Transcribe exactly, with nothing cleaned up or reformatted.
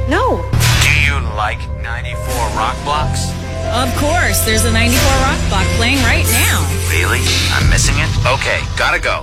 No. Do you like ninety-four Rock Blocks? Of course, there's a ninety-four Rock Block playing right now. Really? I'm missing it? Okay, gotta go.